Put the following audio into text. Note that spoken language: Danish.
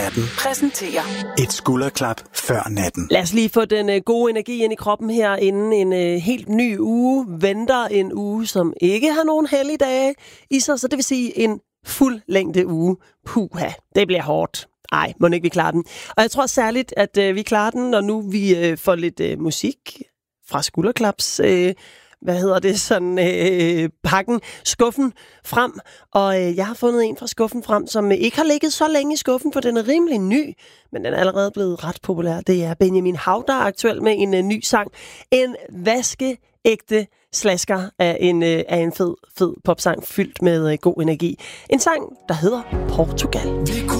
præsenterer et skulderklap før natten. Lad os lige få den gode energi ind i kroppen her, inden en helt ny uge venter. En uge, som ikke har nogen helligdage i sig, så det vil sige en fuld længde uge. Puha, det bliver hårdt. Ej, må ikke vi klarer den. Og jeg tror særligt, at vi klarer den, når nu vi får lidt musik fra skulderklaps. Pakken, skuffen frem. Og jeg har fundet en fra skuffen frem, som ikke har ligget så længe i skuffen, for den er rimelig ny, men den er allerede blevet ret populær. Det er Benjamin Hav, der er aktuel med en ny sang. En vaskeægte slasker af en fed popsang, fyldt med god energi. En sang, der hedder Portugal. Vi kunne